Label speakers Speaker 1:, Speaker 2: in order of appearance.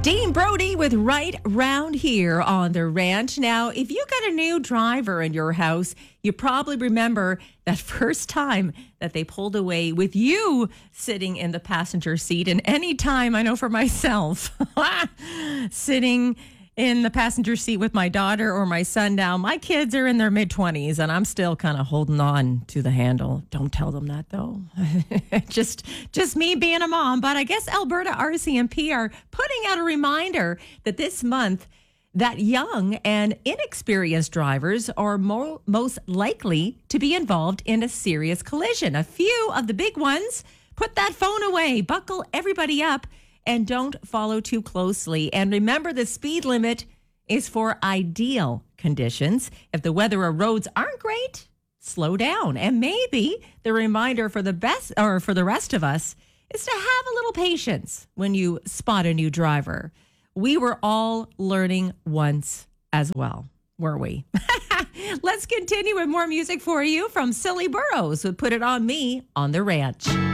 Speaker 1: Dean Brody with Right Round Here on the Ranch. Now, if you got a new driver in your house, you probably remember that first time that they pulled away with you sitting in the passenger seat. And any time, I know for myself, sitting in the passenger seat with my daughter or my son now, my kids are in their mid-20s and I'm still kind of holding on to the handle. Don't tell them that though. just me being a mom. But I guess Alberta RCMP are putting out a reminder that this month that young and inexperienced drivers are most likely to be involved in a serious collision. A few of the big ones: put that phone away, buckle everybody up, and don't follow too closely. And remember, the speed limit is for ideal conditions. If the weather or roads aren't great, slow down. And maybe the reminder for the rest of us is to have a little patience when you spot a new driver. We were all learning once as well, were we? Let's continue with more music for you from Silly Burrows with Put It On Me on the Ranch.